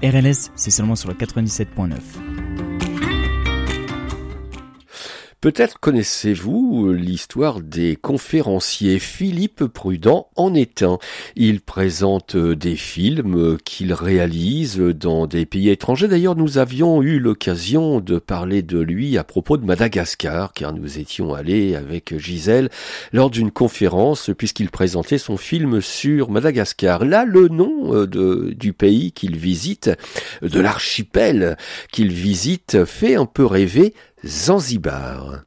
RLS, c'est seulement sur le 97.9. Peut-être connaissez-vous l'histoire des conférenciers. Philippe Prudent en est un. Il présente des films qu'il réalise dans des pays étrangers. D'ailleurs, nous avions eu l'occasion de parler de lui à propos de Madagascar, car nous étions allés avec Gisèle lors d'une conférence, puisqu'il présentait son film sur Madagascar. Là, le nom du pays qu'il visite, de l'archipel qu'il visite, fait un peu rêver: Zanzibar.